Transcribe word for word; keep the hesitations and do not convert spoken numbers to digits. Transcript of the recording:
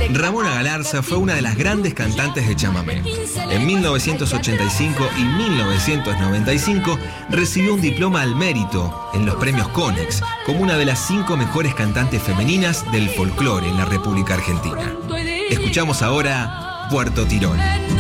Ramona Galarza fue una de las grandes cantantes de chamamé. En mil novecientos ochenta y cinco y mil novecientos noventa y cinco recibió un diploma al mérito en los premios Conex como una de las cinco mejores cantantes femeninas del folclore en la República Argentina. Escuchamos ahora Puerto Tirón.